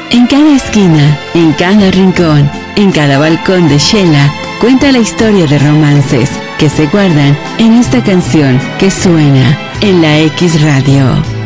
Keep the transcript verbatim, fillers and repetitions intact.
En cada esquina, en cada rincón, en cada balcón de Shela, cuenta la historia de romances que se guardan en esta canción que suena en la X Radio.